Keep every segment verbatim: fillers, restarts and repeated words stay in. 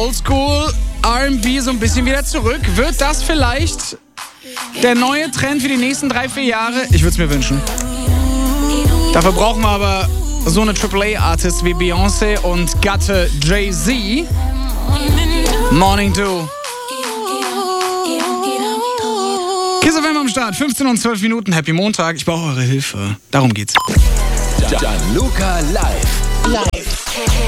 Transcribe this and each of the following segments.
Oldschool R and B so ein bisschen wieder zurück. Wird das vielleicht der neue Trend für die nächsten drei, vier Jahre? Ich würde es mir wünschen. Dafür brauchen wir aber so eine Triple A-Artist wie Beyoncé und Gatte Jay-Z. Morning Dew. Kiss F M am Start, fünfzehn und zwölf Minuten, Happy Montag. Ich brauche eure Hilfe. Darum geht's. Gianluca live. Live.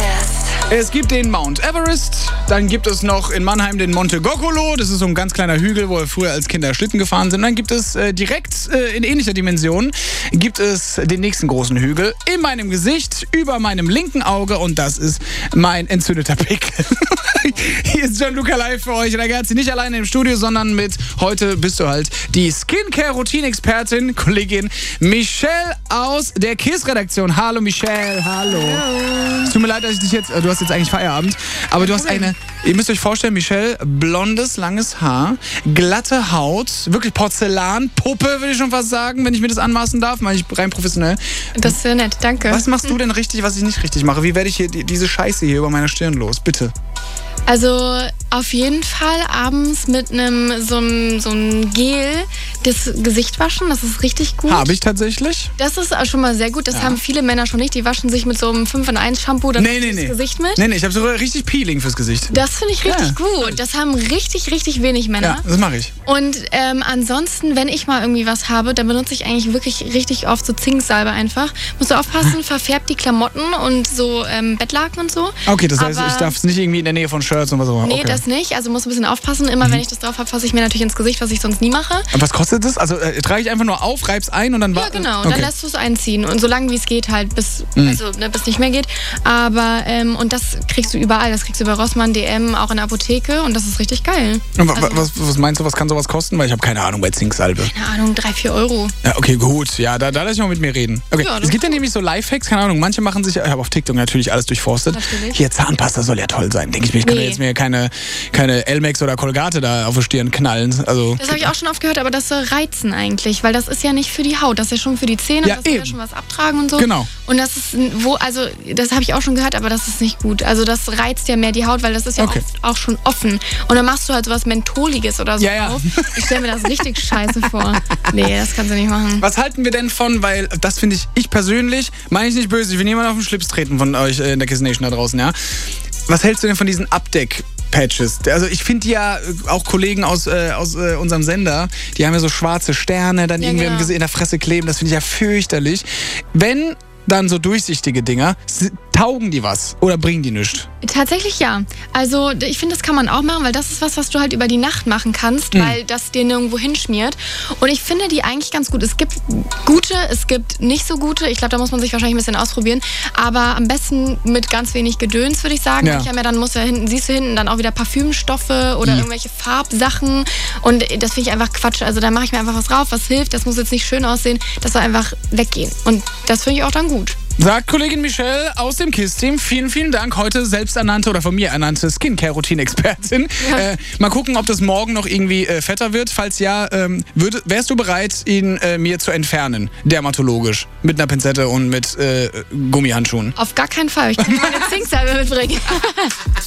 Es gibt den Mount Everest, dann gibt es noch in Mannheim den Monte Goccolo, das ist so ein ganz kleiner Hügel, wo wir früher als Kinder Schlitten gefahren sind. Dann gibt es äh, direkt äh, in ähnlicher Dimension, gibt es den nächsten großen Hügel in meinem Gesicht, über meinem linken Auge und das ist mein entzündeter Pickel. Hier ist Gianluca live für euch. Und da geht sie nicht alleine im Studio, sondern mit, heute bist du halt die Skincare-Routine-Expertin, Kollegin Michelle aus der KISS-Redaktion. Hallo Michelle, hallo. Hallo. Es tut mir leid, dass ich dich jetzt, du hast jetzt eigentlich Feierabend, aber du hast eine, ihr müsst euch vorstellen, Michelle, blondes, langes Haar, glatte Haut, wirklich Porzellanpuppe, würde ich schon fast sagen, wenn ich mir das anmaßen darf, meine ich rein professionell. Das ist sehr nett, danke. Was machst du denn richtig, was ich nicht richtig mache? Wie werde ich hier die, diese Scheiße hier über meiner Stirn los? Bitte. Also auf jeden Fall abends mit einem so einem so einem Gel das Gesicht waschen, das ist richtig gut. Habe ich tatsächlich. Das ist auch schon mal sehr gut, das Ja. haben viele Männer schon nicht. Die waschen sich mit so einem fünf in eins Shampoo dann Nee, nee, das nee. Gesicht mit. Nee, nee, ich habe sogar richtig Peeling fürs Gesicht. Das finde ich richtig Ja. gut. Das haben richtig, richtig wenig Männer. Ja, das mache ich. Und ähm, ansonsten, wenn ich mal irgendwie was habe, dann benutze ich eigentlich wirklich richtig oft so Zinksalbe einfach. Musst du aufpassen, verfärbt die Klamotten und so ähm, Bettlaken und so. Okay, das heißt, Aber- ich darf es nicht irgendwie in der Nähe von Shirts und was auch immer. Nee, Okay. das nicht. Also muss ein bisschen aufpassen. Immer wenn ich das drauf habe, fasse ich mir natürlich ins Gesicht, was ich sonst nie mache. Und was kostet das? Also äh, trage ich einfach nur auf, reib's ein und dann Ja, wa- genau. Okay. Dann lässt du es einziehen. Und so lange wie es geht halt, bis Mhm. also, ne, bis nicht mehr geht. Aber, ähm, und das kriegst du überall. Das kriegst du bei Rossmann, D M, auch in der Apotheke. Und das ist richtig geil. Und wa- Also- was, was meinst du, was kann sowas kosten? Weil ich habe keine Ahnung bei Zinksalbe. Keine Ahnung, drei, vier Euro. Ja, okay, gut. Ja, da, da lass ich mal mit mir reden. Okay. Ja, das Es gibt ja nämlich so Lifehacks, keine Ahnung, manche machen sich, ich habe auf TikTok natürlich alles durchforstet. Natürlich. Hier, Zahnpasta soll ja toll sein. Denke ich mir, ich kann Nee. ja jetzt mir keine, keine Elmex oder Colgate da auf die Stirn knallen. Also, Das habe ich auch schon oft gehört, aber das soll reizen eigentlich, weil das ist ja nicht für die Haut, das ist ja schon für die Zähne, Ja, das soll ja eben. schon was abtragen und so. Genau. Und das ist, ein- wo, also das habe ich auch schon gehört, aber das ist nicht gut. Also das reizt ja mehr die Haut, weil das ist ja Okay. oft auch schon offen. Und dann machst du halt sowas Mentholiges oder so Ja, ja. drauf. Ich stelle mir das richtig scheiße vor. Nee, das kannst du nicht machen. was halten wir denn von, weil das finde ich, ich persönlich, meine ich nicht böse, ich will niemand auf den Schlips treten von euch äh, in der Kiss Nation da draußen, ja. Was hältst du denn von diesen Abdeck-Patches? Also ich finde ja äh, auch Kollegen aus, äh, aus äh, unserem Sender, die haben ja so schwarze Sterne dann Ja, irgendwie im genau. Gesicht, in der Fresse kleben, das finde ich ja fürchterlich. Wenn dann so durchsichtige Dinger, s- taugen die was oder bringen die nichts? Tatsächlich ja. Also ich finde, das kann man auch machen, weil das ist was, was du halt über die Nacht machen kannst, Mhm. weil das dir nirgendwo hinschmiert. Und ich finde die eigentlich ganz gut. Es gibt gute, es gibt nicht so gute. Ich glaube, da muss man sich wahrscheinlich ein bisschen ausprobieren. Aber am besten mit ganz wenig Gedöns, würde ich sagen. Ja. Ich habe ja dann muss ja hinten, siehst du hinten dann auch wieder Parfümstoffe oder Mhm. irgendwelche Farbsachen. Und das finde ich einfach Quatsch. Also da mache ich mir einfach was drauf, was hilft. Das muss jetzt nicht schön aussehen. Das soll einfach weggehen. Und das finde ich auch dann gut. Sagt Kollegin Michelle aus dem KISS-Team. Vielen, vielen Dank. Heute selbsternannte oder von mir ernannte Skincare-Routine-Expertin. Ja. Äh, mal gucken, ob das morgen noch irgendwie äh, fetter wird. Falls ja, ähm, würd, wärst du bereit, ihn äh, mir zu entfernen, dermatologisch, mit einer Pinzette und mit äh, Gummihandschuhen? Auf gar keinen Fall. Ich kann dir meine Zinksalbe mitbringen.